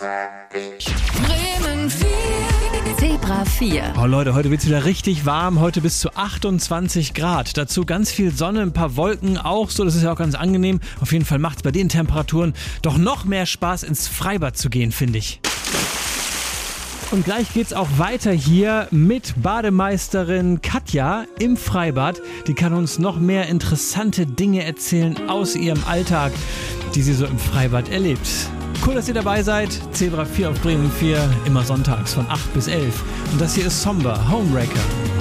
Bremen 4. Zebra 4. Oh Leute, heute wird's wieder richtig warm. Heute bis zu 28 Grad. Dazu ganz viel Sonne, ein paar Wolken auch so. Das ist ja auch ganz angenehm. Auf jeden Fall macht's bei den Temperaturen doch noch mehr Spaß, ins Freibad zu gehen, finde ich. Und gleich geht's auch weiter hier mit Bademeisterin Katja im Freibad. Die kann uns noch mehr interessante Dinge erzählen aus ihrem Alltag, die sie so im Freibad erlebt. Cool, dass ihr dabei seid. Zebra 4 auf Bremen 4, immer sonntags von 8 bis 11. Und das hier ist Somber, Homebreaker.